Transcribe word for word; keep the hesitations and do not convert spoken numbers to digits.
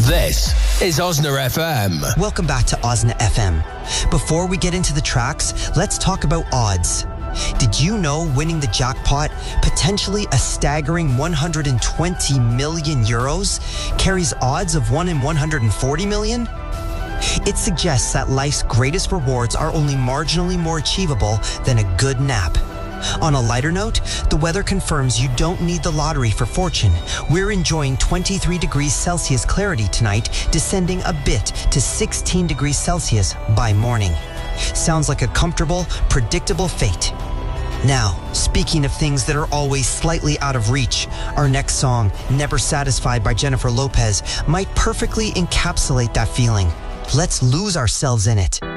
This is Osna F M. Welcome back to Osna F M. Before we get into the tracks, let's talk about odds. Did you know winning the jackpot, potentially a staggering one hundred twenty million euros, carries odds of one in one hundred forty million? It suggests that life's greatest rewards are only marginally more achievable than a good nap. On a lighter note, the weather confirms you don't need the lottery for fortune. We're enjoying twenty-three degrees Celsius clarity tonight, descending a bit to sixteen degrees Celsius by morning. Sounds like a comfortable, predictable fate. Now, speaking of things that are always slightly out of reach, our next song, Never Satisfied by Jennifer Lopez, might perfectly encapsulate that feeling. Let's lose ourselves in it.